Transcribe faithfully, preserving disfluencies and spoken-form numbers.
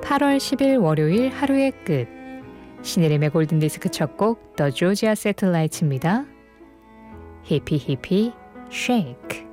팔월 십일 월요일 하루의 끝. 신혜림의 골든디스크 첫 곡 더 조지아 세틀라이츠입니다. 히피 히피 쉐이크.